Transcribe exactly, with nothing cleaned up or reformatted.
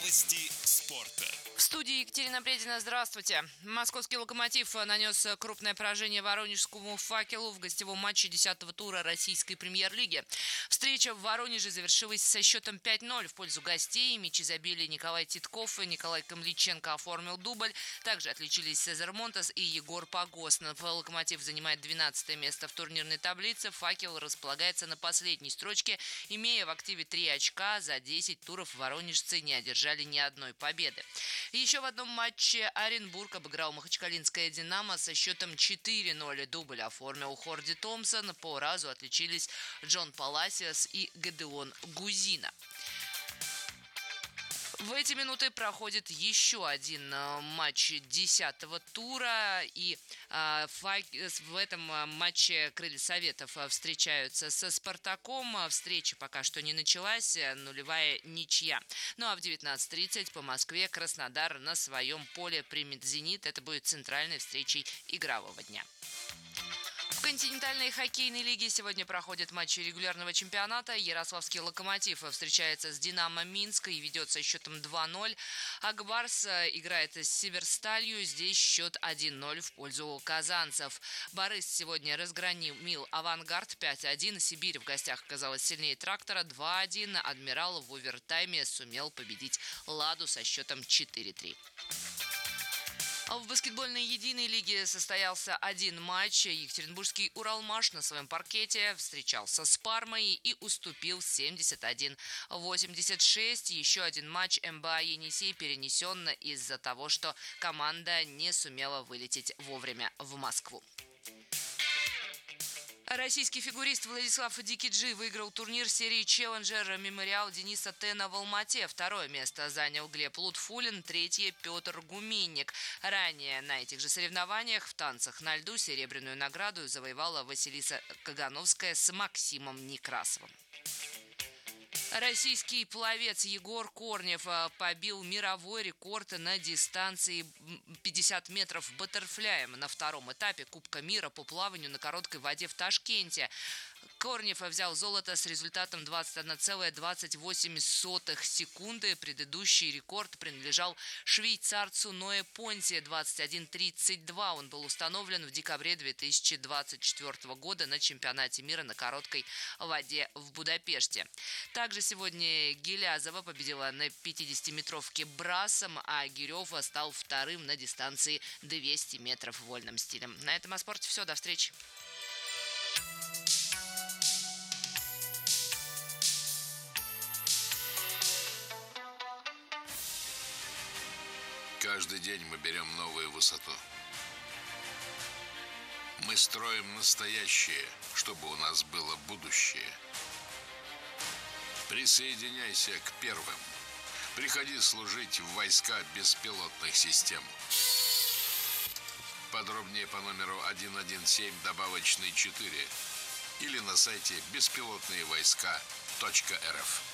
Новости спорта. В студии Екатерина Бредина. Здравствуйте. Московский «Локомотив» нанес крупное поражение воронежскому «Факелу» в гостевом матче десятого тура российской премьер-лиги. Встреча в Воронеже завершилась со счетом пять ноль в пользу гостей. Мячи забили Николай Титков и Николай Камличенко оформил дубль. Также отличились Сезар Монтес и Егор Погоснов. «Локомотив» занимает двенадцатое место в турнирной таблице. «Факел» располагается на последней строчке, имея в активе три очка. За десять туров воронежцы не одержали ни одной победы. Еще в одном матче Оренбург обыграл махачкалинское «Динамо» со счетом четыре ноль. Дубль оформил Хорди Томпсон. По разу отличились Джон Паласиос и Гедеон Гузина. В эти минуты проходит еще один матч десятого тура, и э, в этом матче «Крылья Советов» встречаются со «Спартаком». Встреча пока что не началась, нулевая ничья. Ну а в девятнадцать тридцать по Москве Краснодар на своем поле примет «Зенит». Это будет центральной встречей игрового дня. В континентальной хоккейной лиге сегодня проходят матчи регулярного чемпионата. Ярославский «Локомотив» встречается с «Динамо» Минска и ведет со счетом два ноль. Ак Барс играет с «Северсталью». Здесь счет один ноль в пользу казанцев. Борис сегодня разгромил «Авангард» пять один. Сибирь в гостях оказалась сильнее «Трактора» два один. «Адмирал» в овертайме сумел победить «Ладу» со счетом четыре три. В баскетбольной единой лиге состоялся один матч. Екатеринбургский «Уралмаш» на своем паркете встречался с «Пармой» и уступил семьдесят один восемьдесят шесть. Еще один матч эм бэ а «Енисей» перенесен из-за того, что команда не сумела вылететь вовремя в Москву. Российский фигурист Владислав Дикиджи выиграл турнир серии «Челленджер Мемориал Дениса Тена» в Алмате. Второе место занял Глеб Лутфулин, третье – Петр Гуменник. Ранее на этих же соревнованиях в танцах на льду серебряную награду завоевала Василиса Кагановская с Максимом Некрасовым. Российский пловец Егор Корнев побил мировой рекорд на дистанции пятьдесят метров баттерфляем на втором этапе Кубка мира по плаванию на короткой воде в Ташкенте. Корнев взял золото с результатом двадцать одна целая двадцать восемь сотых секунды. Предыдущий рекорд принадлежал швейцарцу Ное Понти двадцать один тридцать два. Он был установлен в декабре две тысячи двадцать четвёртого года на чемпионате мира на короткой воде в Будапеште. Также сегодня Гилязова победила на пятидесятиметровке брасом, а Гирёва стал вторым на дистанции двести метров вольным стилем. На этом о спорте все. До встречи. Каждый день мы берем новую высоту. Мы строим настоящее, чтобы у нас было будущее. Присоединяйся к первым. Приходи служить в войска беспилотных систем. Подробнее по номеру один один семь добавочный четыре или на сайте беспилотные войска точка эр эф.